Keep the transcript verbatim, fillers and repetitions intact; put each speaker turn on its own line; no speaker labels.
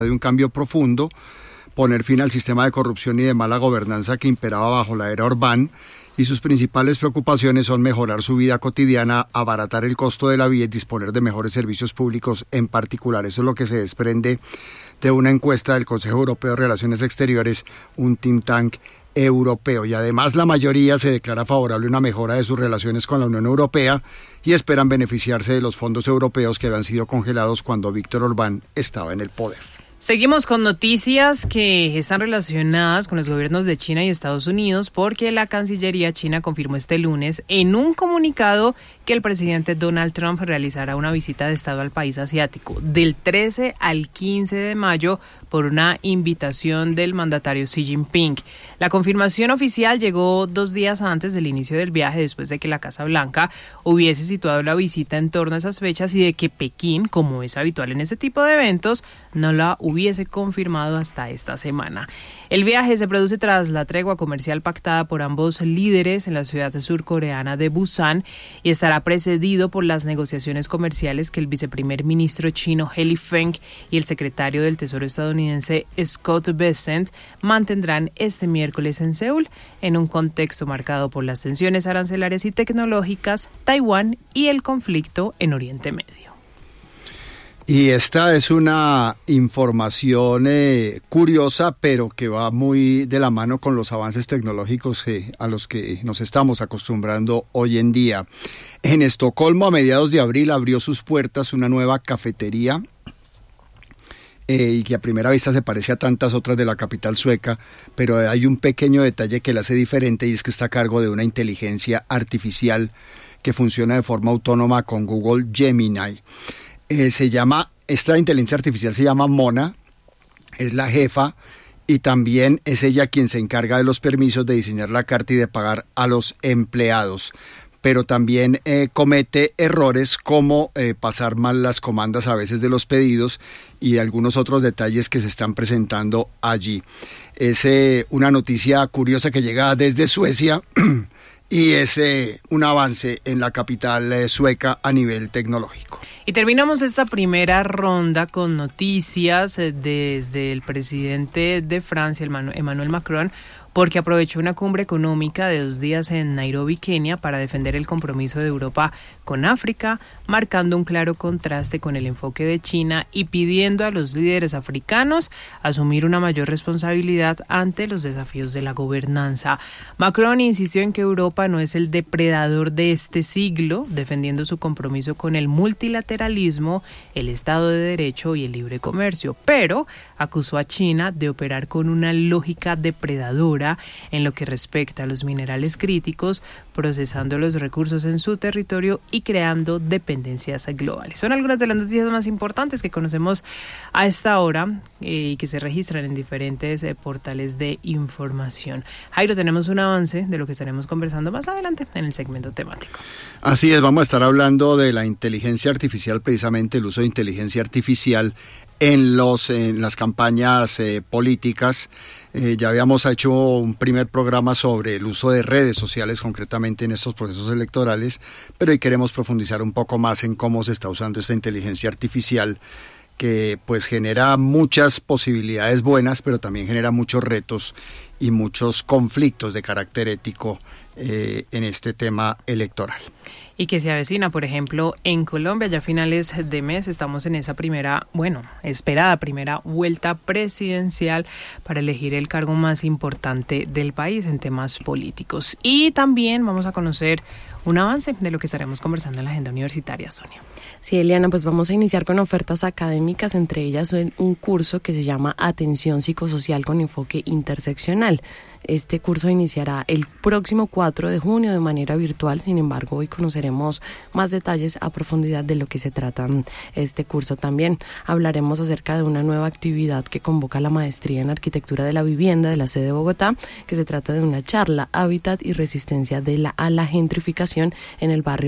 de un cambio profundo, poner fin al sistema de corrupción y de mala gobernanza que imperaba bajo la era Orbán, y sus principales preocupaciones son mejorar su vida cotidiana, abaratar el costo de la vida y disponer de mejores servicios públicos en particular. Eso es lo que se desprende de una encuesta del Consejo Europeo de Relaciones Exteriores, un think tank europeo, y además la mayoría se declara favorable a una mejora de sus relaciones con la Unión Europea y esperan beneficiarse de los fondos europeos que habían sido congelados cuando Víctor Orbán estaba en el poder.
Seguimos con noticias que están relacionadas con los gobiernos de China y Estados Unidos, porque la Cancillería china confirmó este lunes en un comunicado que el presidente Donald Trump realizará una visita de Estado al país asiático del trece al quince de mayo por una invitación del mandatario Xi Jinping. La confirmación oficial llegó dos días antes del inicio del viaje, después de que la Casa Blanca hubiese situado la visita en torno a esas fechas y de que Pekín, como es habitual en ese tipo de eventos, no la hubiese confirmado hasta esta semana. El viaje se produce tras la tregua comercial pactada por ambos líderes en la ciudad surcoreana de Busan y estará precedido por las negociaciones comerciales que el viceprimer ministro chino He Lifeng y el secretario del Tesoro estadounidense Scott Bessent mantendrán este miércoles en Seúl, en un contexto marcado por las tensiones arancelarias y tecnológicas, Taiwán y el conflicto en Oriente Medio.
Y esta es una información eh, curiosa, pero que va muy de la mano con los avances tecnológicos eh, a los que nos estamos acostumbrando hoy en día. En Estocolmo, a mediados de abril, abrió sus puertas una nueva cafetería eh, y que a primera vista se parece a tantas otras de la capital sueca, pero hay un pequeño detalle que la hace diferente, y es que está a cargo de una inteligencia artificial que funciona de forma autónoma con Google Gemini. Eh, se llama, esta inteligencia artificial se llama Mona, es la jefa, y también es ella quien se encarga de los permisos, de diseñar la carta y de pagar a los empleados. Pero también eh, comete errores como eh, pasar mal las comandas a veces de los pedidos y algunos otros detalles que se están presentando allí. Es eh, una noticia curiosa que llega desde Suecia y es eh, un avance en la capital eh, sueca a nivel tecnológico.
Y terminamos esta primera ronda con noticias eh, desde el presidente de Francia, Emmanuel Macron, porque aprovechó una cumbre económica de dos días en Nairobi, Kenia, para defender el compromiso de Europa con África, marcando un claro contraste con el enfoque de China y pidiendo a los líderes africanos asumir una mayor responsabilidad ante los desafíos de la gobernanza. Macron insistió en que Europa no es el depredador de este siglo, defendiendo su compromiso con el multilateralismo, el Estado de Derecho y el libre comercio, pero acusó a China de operar con una lógica depredadora en lo que respecta a los minerales críticos, procesando los recursos en su territorio y creando dependencias globales. Son algunas de las noticias más importantes que conocemos a esta hora eh, y que se registran en diferentes eh, portales de información. Jairo, tenemos un avance de lo que estaremos conversando más adelante en el segmento temático.
Así es, vamos a estar hablando de la inteligencia artificial, precisamente el uso de inteligencia artificial en, los, en las campañas eh, políticas. Eh, ya habíamos hecho un primer programa sobre el uso de redes sociales, concretamente en estos procesos electorales, pero hoy queremos profundizar un poco más en cómo se está usando esta inteligencia artificial, que pues genera muchas posibilidades buenas, pero también genera muchos retos y muchos conflictos de carácter ético eh, en este tema electoral.
Y que se avecina, por ejemplo, en Colombia, ya a finales de mes estamos en esa primera, bueno, esperada primera vuelta presidencial para elegir el cargo más importante del país en temas políticos. Y también vamos a conocer un avance de lo que estaremos conversando en la agenda universitaria, Sonia.
Sí, Eliana, pues vamos a iniciar con ofertas académicas, entre ellas un curso que se llama Atención Psicosocial con Enfoque Interseccional. Este curso iniciará el próximo cuatro de junio de manera virtual. Sin embargo, hoy conoceremos más detalles a profundidad de lo que se trata este curso. También hablaremos acerca de una nueva actividad que convoca la Maestría en Arquitectura de la Vivienda de la sede de Bogotá, que se trata de una charla, Hábitat y Resistencia de la, a la gentrificación en el barrio